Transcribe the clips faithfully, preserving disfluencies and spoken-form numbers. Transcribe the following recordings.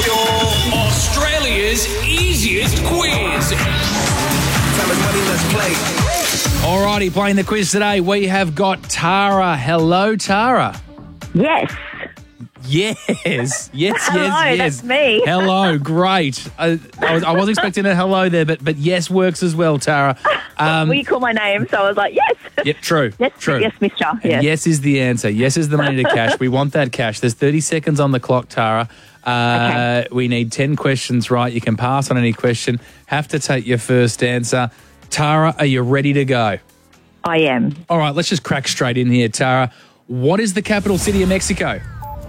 Australia's easiest quiz. Money, let's play. Alrighty, playing the quiz today, we have got Tara. Hello, Tara. Yes. Yes, yes, yes, Hello, yes. that's me. Hello, great. I, I, was, I was expecting a hello there, but but yes works as well, Tara. Um, well, you call my name, so I was like, yes. Yep, true, Yes, true. yes, mister. And Yes. yes is the answer. Yes is the money to cash. We want that cash. There's thirty seconds on the clock, Tara. Uh, Okay. We need ten questions right. You can pass on any question. Have to take your first answer. Tara, are you ready to go? I am. All right, let's just crack straight in here, Tara. What is the capital city of Mexico?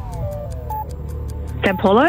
San Paulo?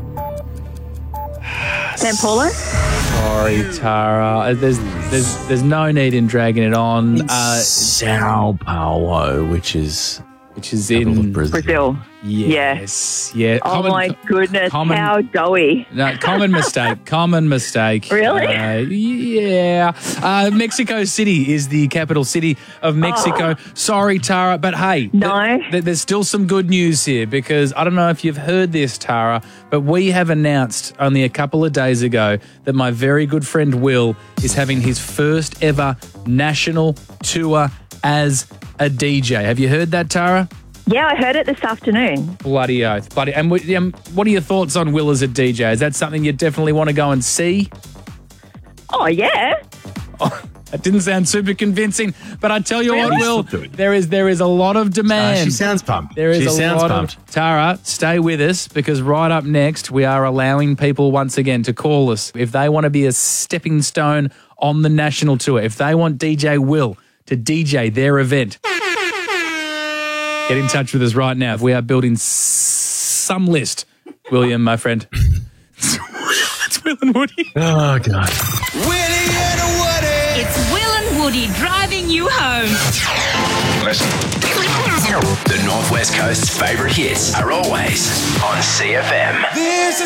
San Paulo? Sorry, Tara. Uh, There's there's there's no need in dragging it on. Uh, Sao Paulo, which is which is capital of in Brazil. Brazil. yes, yeah. Oh, Common- my goodness. common- How doughy. No, common mistake. Common mistake. Really? Uh, yeah. Uh, Mexico City is the capital city of Mexico. Sorry, Tara, but hey, No. th- th- there's still some good news here because I don't know if you've heard this, Tara, but we have announced only a couple of days ago that my very good friend Will is having his first ever national tour as a D J. Have you heard that, Tara? Yeah, I heard it this afternoon. Bloody oath. Bloody. And w- um, what are your thoughts on Will as a D J? Is that something you definitely want to go and see? Oh, yeah. That didn't sound super convincing, but I tell you Really? what, Will, there is there is a lot of Uh, demand. she sounds pumped. There is she a sounds lot pumped. of Tara. Stay with us because right up next we are allowing people once again to call us if they want to be a stepping stone on the national tour. If they want D J Will to D J their event, get in touch with us right now. We are building s- some list, William, my friend. It's Will and Woody. Oh, God. Willie and Woody. It's Will and Woody driving you home. Listen. The Northwest Coast's favourite hits are always on C F M. This is